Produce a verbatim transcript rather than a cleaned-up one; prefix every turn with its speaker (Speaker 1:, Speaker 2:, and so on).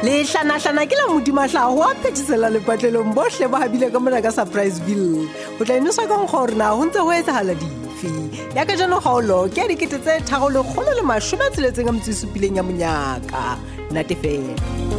Speaker 1: Le hlana-hlana ke la modimahlago a phethisela lepatlelong bohle ba habile ka mona ka Surpriseville. O tla inoswa ka nkgo hore na ho ntse ho etsahala dife. Ya ka jano kgaolo ke a dikete tse tharo lekgolo le mashome a tsheletseng a metso e supileng ya monyaka. Natefela.